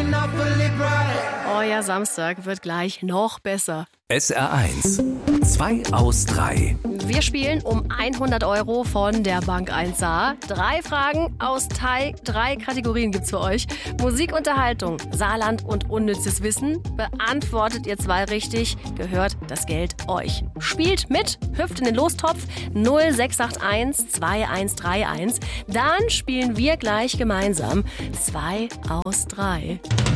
Euer Samstag wird gleich noch besser. SR1, 2 aus 3. Wir spielen um 100 € von der Bank 1A. 3 Fragen aus 3 Kategorien gibt's für euch. Musik, Unterhaltung, Saarland und unnützes Wissen. Beantwortet ihr 2 richtig, gehört das Geld euch. Spielt mit, hüpft in den Lostopf 0681 2131. Dann spielen wir gleich gemeinsam 2 aus 3.